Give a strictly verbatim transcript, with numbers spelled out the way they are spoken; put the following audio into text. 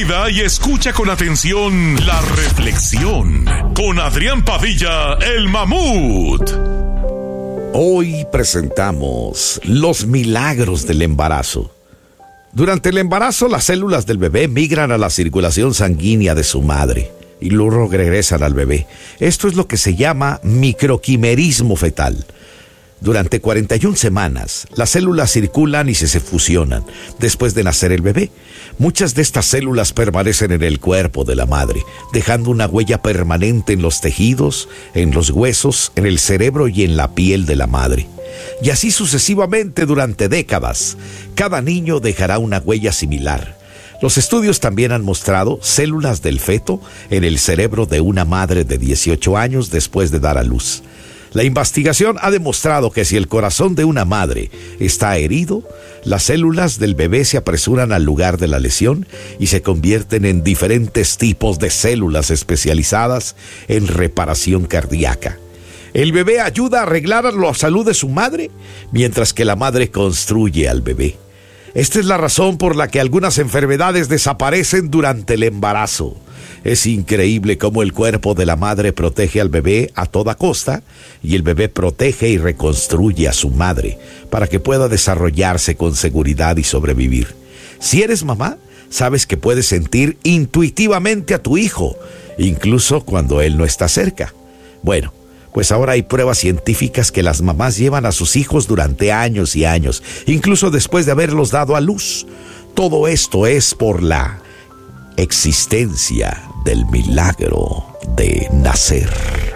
vida y escucha con atención la reflexión con Adrián Padilla, el Mamut. Hoy presentamos los milagros del embarazo. Durante el embarazo, las células del bebé migran a la circulación sanguínea de su madre y luego regresan al bebé. Esto es lo que se llama microquimerismo fetal. Durante cuarenta y una semanas, las células circulan y se, se fusionan. Después de nacer el bebé, muchas de estas células permanecen en el cuerpo de la madre, dejando una huella permanente en los tejidos, en los huesos, en el cerebro y en la piel de la madre. Y así sucesivamente durante décadas, cada niño dejará una huella similar. Los estudios también han mostrado células del feto en el cerebro de una madre de dieciocho años después de dar a luz. La investigación ha demostrado que si el corazón de una madre está herido, las células del bebé se apresuran al lugar de la lesión y se convierten en diferentes tipos de células especializadas en reparación cardíaca. El bebé ayuda a arreglar la salud de su madre, mientras que la madre construye al bebé. Esta es la razón por la que algunas enfermedades desaparecen durante el embarazo. Es increíble cómo el cuerpo de la madre protege al bebé a toda costa y el bebé protege y reconstruye a su madre para que pueda desarrollarse con seguridad y sobrevivir. Si eres mamá, sabes que puedes sentir intuitivamente a tu hijo, incluso cuando él no está cerca. Bueno, pues ahora hay pruebas científicas que las mamás llevan a sus hijos durante años y años, incluso después de haberlos dado a luz. Todo esto es por la existencia del milagro de nacer.